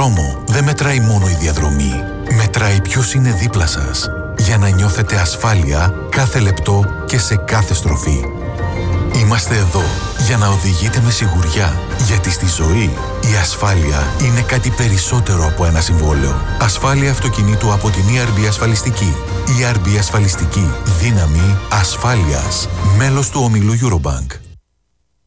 δρόμο δεν μετράει μόνο η διαδρομή. Μετράει ποιος είναι δίπλα σας, για να νιώθετε ασφάλεια κάθε λεπτό και σε κάθε στροφή. Είμαστε εδώ για να οδηγείτε με σιγουριά, γιατί στη ζωή η ασφάλεια είναι κάτι περισσότερο από ένα συμβόλαιο. Ασφάλεια αυτοκινήτου από την ERB Ασφαλιστική. ERB Ασφαλιστική. Δύναμη ασφάλειας. Μέλος του ομίλου Eurobank.